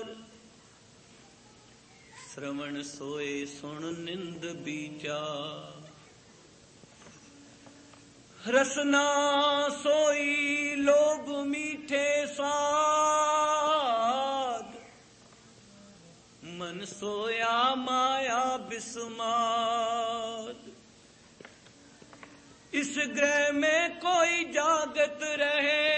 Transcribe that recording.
श्रवण सोए सुन निंद विचार। रसना सोई लोभ मीठे स्वाद, मन सोया माया बिस्माद। इस ग्रह में कोई जागत रहे,